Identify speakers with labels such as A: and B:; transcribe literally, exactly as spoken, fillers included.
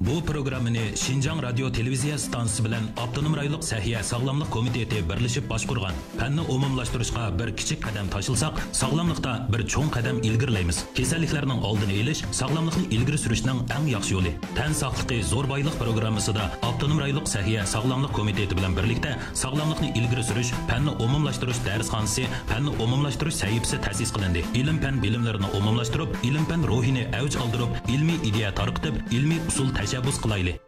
A: Bu programmani Şinjan Radyo Televiziya stansiyasi bilan Avtonom rayonluq Sahiya Sog'lomlik komiteti birlashib boshqurgan. Fanni umumlashtirishga bir kichik qadam tashilsak, sog'lomlikda bir cho'ng qadam ilgirlaymiz. Kasalliklarning oldini olish, sog'lomlikni ilgari surishning eng yaxshi yo'li. Tan sog'ligi zo'r boylik programmasida Avtonom rayonluq Sahiya Sog'lomlik komiteti bilan birlikda sog'lomlikni ilgari surish, fanni umumlashtirish darsxonasi, fanni umumlashtirish sahifasi ta'sis qilindi. Ilm-fan bilimlarini umumlashtirib, ilm-fan ruhini avj oldirib, ilmiy ideya tarqitib, ilmiy usul tashabbus qilaylik.